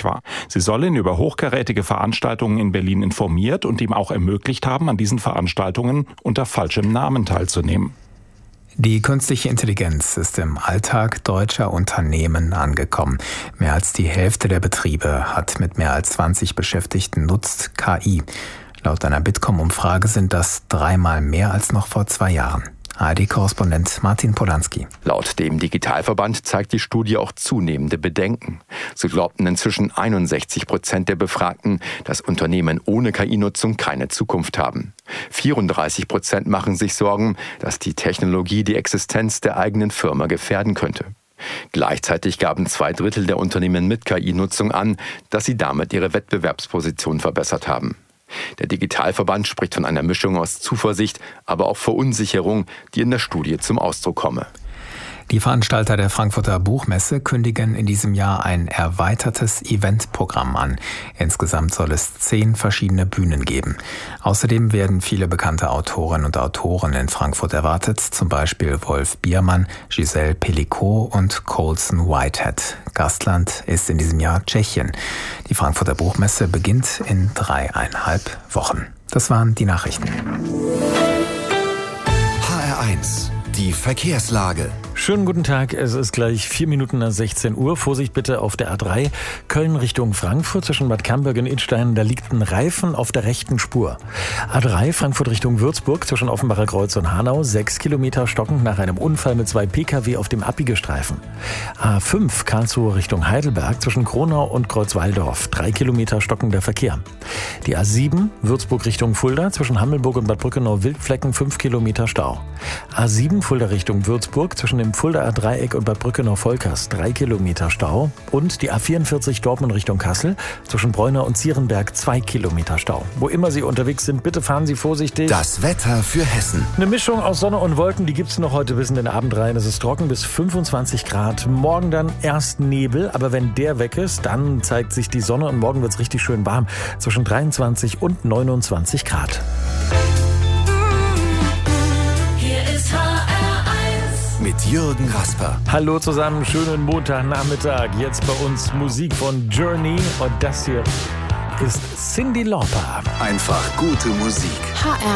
zuständig war. Sie soll ihn über hochkarätige Veranstaltungen in Berlin informiert und ihm auch ermöglicht haben, an diesen Veranstaltungen unter falschem Namen teilzunehmen. Die künstliche Intelligenz ist im Alltag deutscher Unternehmen angekommen. Mehr als die Hälfte der Betriebe hat mit mehr als 20 Beschäftigten nutzt KI. Laut einer Bitkom-Umfrage sind das 3-mal mehr als noch vor 2 Jahren. ARD-Korrespondent Martin Polanski. Laut dem Digitalverband zeigt die Studie auch zunehmende Bedenken. So glaubten inzwischen 61% der Befragten, dass Unternehmen ohne KI-Nutzung keine Zukunft haben. 34% machen sich Sorgen, dass die Technologie die Existenz der eigenen Firma gefährden könnte. Gleichzeitig gaben 2/3 der Unternehmen mit KI-Nutzung an, dass sie damit ihre Wettbewerbsposition verbessert haben. Der Digitalverband spricht von einer Mischung aus Zuversicht, aber auch Verunsicherung, die in der Studie zum Ausdruck komme. Die Veranstalter der Frankfurter Buchmesse kündigen in diesem Jahr ein erweitertes Eventprogramm an. Insgesamt soll es 10 verschiedene Bühnen geben. Außerdem werden viele bekannte Autorinnen und Autoren in Frankfurt erwartet, zum Beispiel Wolf Biermann, Giselle Pellicot und Colson Whitehead. Gastland ist in diesem Jahr Tschechien. Die Frankfurter Buchmesse beginnt in 3,5 Wochen. Das waren die Nachrichten. HR1, die Verkehrslage. Schönen guten Tag, es ist gleich 4 Minuten nach 16 Uhr. Vorsicht bitte auf der A3, Köln Richtung Frankfurt zwischen Bad Camberg und Idstein. Da liegt ein Reifen auf der rechten Spur. A3, Frankfurt Richtung Würzburg zwischen Offenbacher Kreuz und Hanau. 6 Kilometer stockend nach einem Unfall mit 2 Pkw auf dem Abbiegestreifen. A5, Karlsruhe Richtung Heidelberg zwischen Kronau und Kreuzwaldorf. 3 Kilometer stockender Verkehr. Die A7, Würzburg Richtung Fulda zwischen Hammelburg und Bad Brückenau-Wildflecken. 5 Kilometer Stau. A7, Fulda Richtung Würzburg zwischen dem Fuldaer Dreieck und Bad Brückenau-Volkers 3 Kilometer Stau und die A44 Dortmund Richtung Kassel zwischen Bräuner und Zierenberg 2 Kilometer Stau. Wo immer Sie unterwegs sind, bitte fahren Sie vorsichtig. Das Wetter für Hessen. Eine Mischung aus Sonne und Wolken, die gibt's noch heute bis in den Abend rein. Es ist trocken bis 25 Grad. Morgen dann erst Nebel, aber wenn der weg ist, dann zeigt sich die Sonne und morgen wird's richtig schön warm. Zwischen 23 und 29 Grad. Mit Jürgen Rasper. Hallo zusammen, schönen Montagnachmittag. Jetzt bei uns Musik von Journey und das hier ist Cyndi Lauper. Einfach gute Musik.